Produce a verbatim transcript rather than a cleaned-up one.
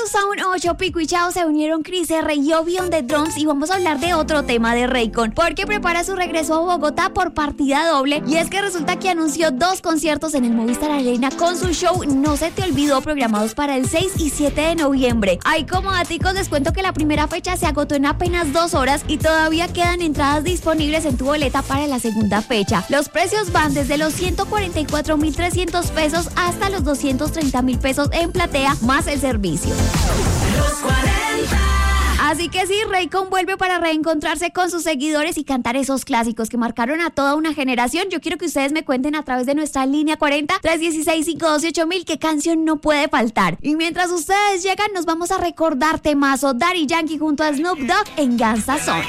Sound ocho, Pico y Chao se unieron Chris R y Obi on the Drums y vamos a hablar de otro tema de Raycon, porque prepara su regreso a Bogotá por partida doble, y es que resulta que anunció dos conciertos en el Movistar Arena con su show No Se Te Olvidó, programados para el seis y siete de noviembre. Ay, como daticos les cuento que la primera fecha se agotó en apenas dos horas y todavía quedan entradas disponibles en tu boleta para la segunda fecha. Los precios van desde los ciento cuarenta y cuatro mil trescientos pesos hasta los doscientos treinta mil pesos en platea, más el servicio. Los cuarenta. Así que sí, Raycon vuelve para reencontrarse con sus seguidores y cantar esos clásicos que marcaron a toda una generación. Yo quiero que ustedes me cuenten a través de nuestra línea cuarenta, tres uno seis, cinco dos ocho mil qué canción no puede faltar. Y mientras ustedes llegan, nos vamos a recordar temazo Daddy Yankee junto a Snoop Dogg en Gangsta Song.